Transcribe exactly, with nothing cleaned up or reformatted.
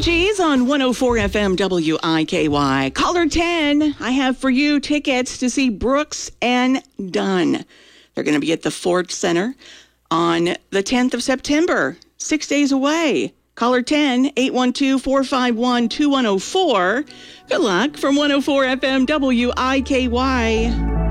G's on one oh four F M W I K Y. Caller ten, I have for you tickets to see Brooks and Dunn. They're going to be at the Ford Center on the tenth of September, six days away. Caller ten, eight one two, four five one, two one oh four. Good luck from one oh four F M W I K Y.